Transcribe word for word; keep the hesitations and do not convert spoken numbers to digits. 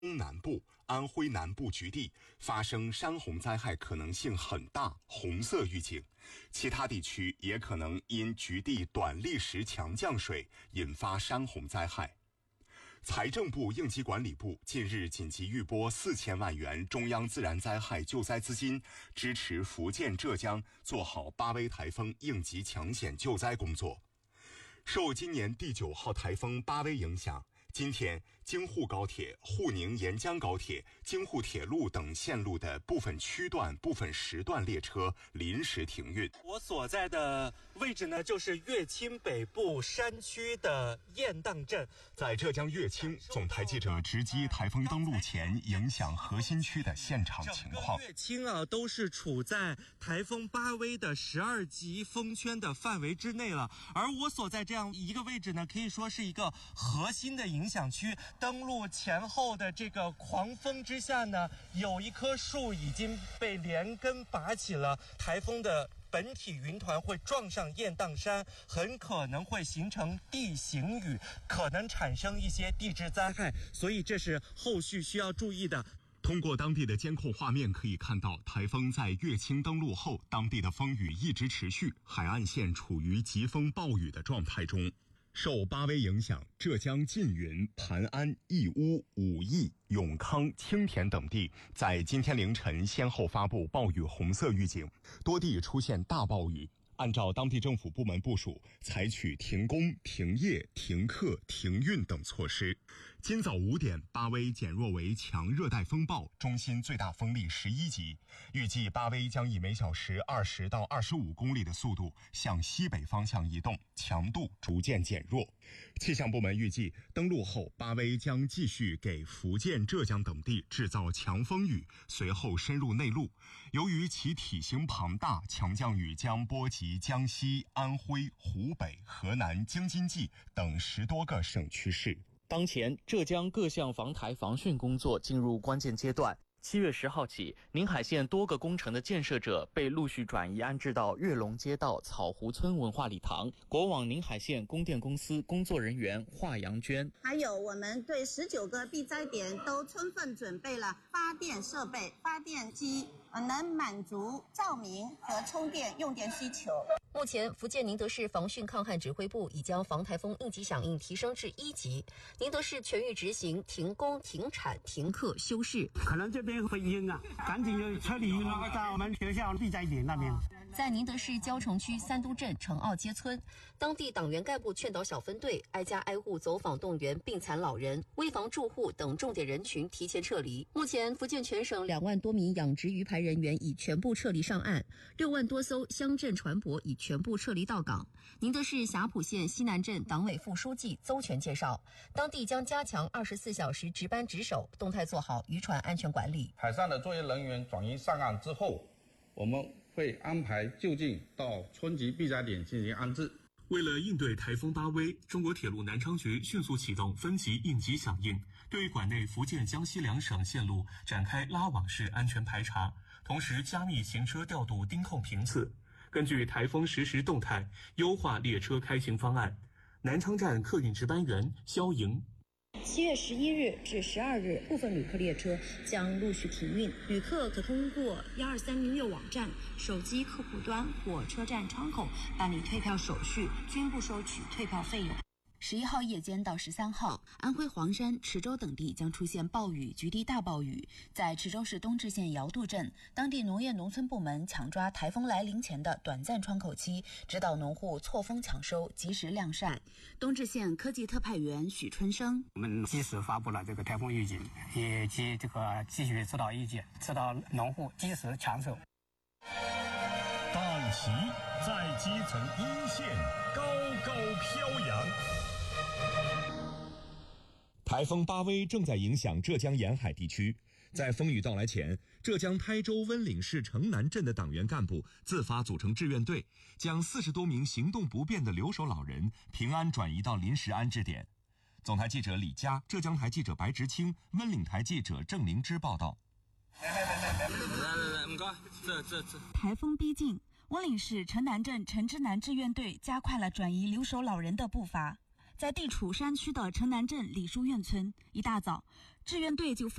东南部、安徽南部局地发生山洪灾害可能性很大，红色预警。其他地区也可能因局地短历时强降水引发山洪灾害。财政部应急管理部近日紧急预拨四千万元中央自然灾害救灾资金，支持福建、浙江做好八威台风应急抢险救灾工作。受今年第九号台风八威影响，今天，京沪高铁、沪宁沿江高铁、京沪铁路等线路的部分区段、部分时段列车临时停运。 我所在的位置呢，就是乐清北部山区的雁荡镇。 在浙江乐清，总台记者直击台风登陆前影响核心区的现场情况。 整个乐清啊，都是处在台风八威的十二级风圈的范围之内了。而我所在这样一个位置呢，可以说是一个核心的影响区。登陆前后的这个狂风之下呢，有一棵树已经被连根拔起了。台风的本体云团会撞上雁荡山，很可能会形成地形雨，可能产生一些地质灾害，所以这是后续需要注意的。 通过当地的监控画面可以看到，台风在乐清登陆后，当地的风雨一直持续，海岸线处于疾风暴雨的状态中。受八威影响，浙江缙云、盘安、义乌、武义、永康、青田等地在今天凌晨先后发布暴雨红色预警，多地出现大暴雨。按照当地政府部门部署，采取停工、停业、停课、停运等措施。今早五点，八威减弱为强热带风暴，中心最大风力十一级。预计八威将以每小时二十到二十五公里的速度向西北方向移动，强度逐渐减弱。气象部门预计，登陆后，八威将继续给福建、浙江等地制造强风雨，随后深入内陆。由于其体型庞大，强降雨将波及江西、安徽、湖北、河南、京津冀等十多个省区市。 当前，浙江各项防台防汛工作进入关键阶段。七月十号起，宁海县多个工程的建设者被陆续转移安置到跃龙街道草湖村文化礼堂。国网宁海县供电公司工作人员华阳娟， 还有我们对十九个避灾点都充分准备了发电设备、发电机，能满足照明和充电用电需求。 目前，福建宁德市防汛抗旱指挥部已将防台风应急响应提升至一级，宁德市全域执行停工、停产、停课、休市。 可能这边会阴啊，赶紧就撤离到我们学校避灾点那边。 在宁德市蕉虫区三都镇城坳街村，当地党员干部劝导小分队挨家挨户走访动员病残老人、危房住户等重点人群提前撤离。目前，福建全省两万多名养殖鱼排人员已全部撤离上岸，六万多艘乡镇船舶已全部撤离到港。宁德市霞浦县西南镇党委副书记邹全介绍，当地将加强二十四小时值班值守，动态做好渔船安全管理。 海上的作业人员转移上岸之后，我们会安排就近到村级避灾点进行安置。 为了应对台风八威，中国铁路南昌局迅速启动分级应急响应，对管内福建、江西两省线路展开拉网式安全排查，同时加密行车调度盯控评次，根据台风实时动态优化列车开行方案。南昌站客运值班员肖莹， 七月十一日至十二日，部分旅客列车将陆续停运，旅客可通过一二三零六网站、手机客户端或车站窗口办理退票手续，均不收取退票费用。十一号夜间到十三号，安徽黄山、池州等地将出现暴雨、局地大暴雨。在池州市东至县尧渡镇，当地农业农村部门抢抓台风来临前的短暂窗口期，指导农户错峰抢收，及时晾晒。东至县科技特派员许春生， 我们及时发布了这个台风预警，以及这个继续指导意见，指导农户及时抢收。 党旗在基层一线高高飘扬。 台风八威正在影响浙江沿海地区，在风雨到来前，浙江台州温岭市城南镇的党员干部自发组成志愿队，将四十多名行动不便的留守老人平安转移到临时安置点。总台记者李佳、浙江台记者白直清、温岭台记者郑灵芝报道。 来来来来来来，唔该，这这这。 台风逼近，温岭市城南镇城之南志愿队加快了转移留守老人的步伐。在地处山区的城南镇李书院村，一大早， 志愿队就